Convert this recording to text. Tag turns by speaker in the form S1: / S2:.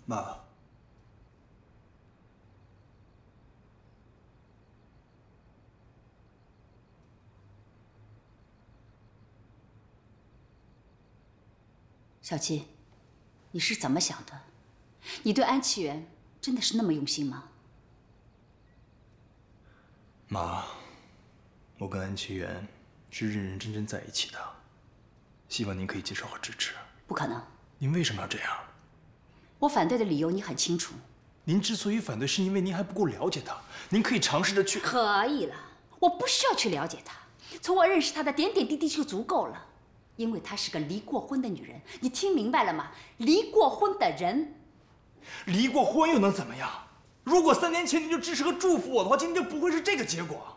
S1: 妈，
S2: 小七，你是怎么想的？你对安启源真的是那么用心吗？
S1: 妈，我跟安启源是认认真真在一起的，希望您可以接受和支持。
S2: 不可能！
S1: 您为什么要这样？
S2: 我反对的理由你很清楚。
S1: 您之所以反对，是因为您还不够了解他。您可以尝试着去……
S2: 可以了，我不需要去了解他，从我认识他的点点滴滴就足够了。因为她是个离过婚的女人，你听明白了吗？离过婚的人，
S1: 离过婚又能怎么样？如果3年前您就支持和祝福我的话，今天就不会是这个结果。